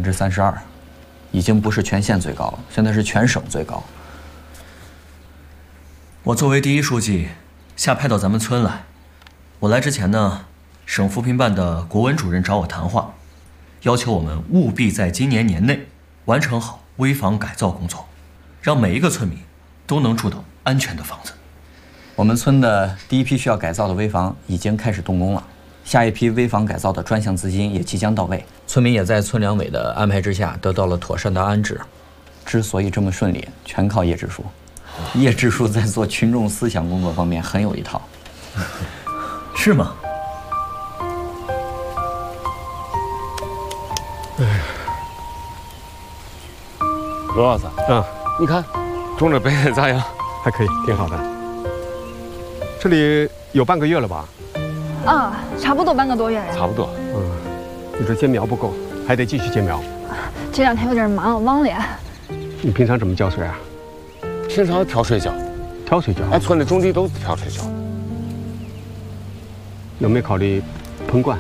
32%，已经不是全县最高了，现在是全省最高。 我作为第一书记，下派到咱们村来。我来之前呢，省扶贫办的国文主任找我谈话，要求我们务必在今年年内完成好危房改造工作，让每一个村民都能住到安全的房子。 我们村的第一批需要改造的危房已经开始动工了，下一批危房改造的专项资金也即将到位，村民也在村两委的安排之下得到了妥善的安置。之所以这么顺利，全靠叶支书。叶支书在做群众思想工作方面很有一套。 是吗？ 罗老师，你看种的白菜咋样？ 还可以，挺好的。这里有半个月了吧？ 啊，差不多半个多月了。 差不多。 你这接苗不够，还得继续接苗。 这两天有点忙，忘了。 你平常怎么浇水啊？ 平常挑水浇。 挑水浇？ 俺村里种地都是挑水浇。 有没有考虑喷灌？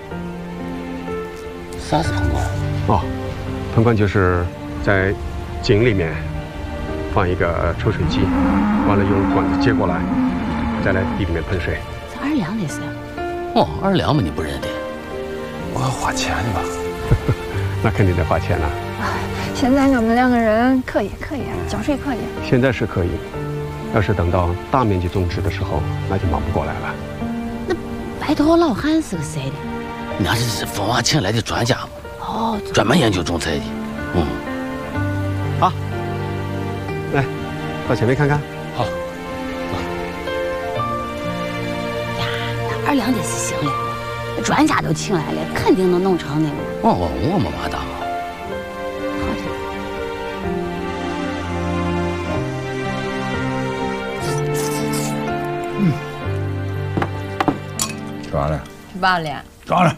啥是喷灌？ 哦，喷灌就是在井里面放一个抽水机，完了用管子接过来，再来地里面喷水。 这二两的是？哦，二两嘛你不认得？ 我要花钱的吧？ 那肯定得花钱了。 现在我们两个人可以，浇水可以。 现在是可以，要是等到大面积种植的时候，那就忙不过来了。 那白头老汉是个谁的？那是凤凰请来的专家嘛。哦，专门研究种菜的。 好，来，到前面看看。 好。 呀，那二两的是行了，专家都请来了，肯定能弄成那个。我没嘛当。 吃完了。 吃饱了。 吃完了。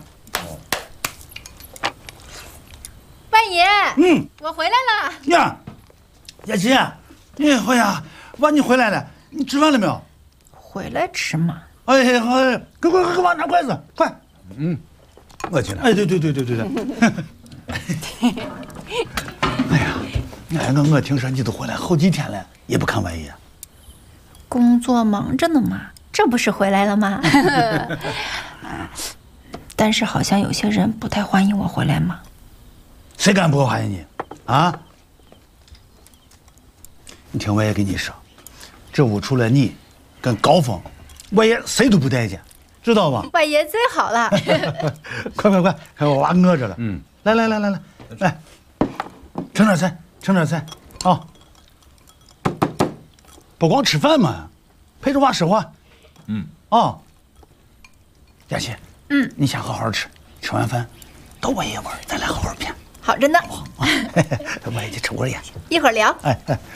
半爷，我回来了。 呀，雅琪，你回呀，娃你回来了，你吃饭了没有？ 回来吃嘛。 哎，好，快娃拿筷子，快。我去了。哎，对。哎呀，我听说你都回来好几天了，也不看外爷。 工作忙着呢嘛，这不是回来了吗？但是好像有些人不太欢迎我回来嘛。 谁敢不欢迎你？啊？你听我也跟你说，这屋除了你跟高峰，我也谁都不待见，知道吧？ 外爷最好了。 快，看我娃饿着了。来，盛点菜啊！不光吃饭嘛，陪着娃说话。雅琪，你先好好吃，吃完饭到我爷玩，咱俩好好谝。 好着呢。 我也去抽根烟， 一会儿聊。 哎。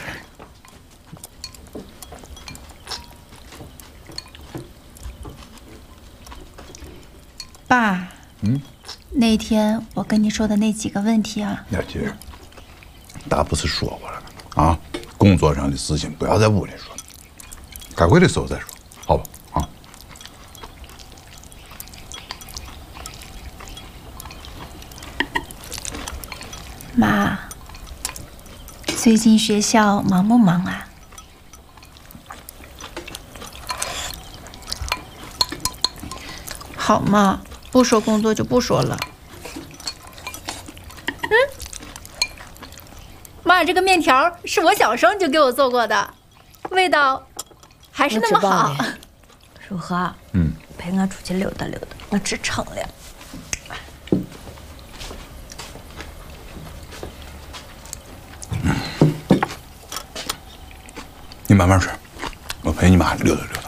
爸，那天我跟你说的那几个问题啊， 雅琪，大不是说过了吗？啊，工作上的事情不要在屋里说，开会的时候再说，好吧？啊。 妈，最近学校忙不忙啊？好嘛，不说工作就不说了。妈，这个面条是我小时候就给我做过的，味道还是那么好。 如何？陪我出去溜达溜达，我吃撑了。 你慢慢吃，我陪你妈溜达溜达。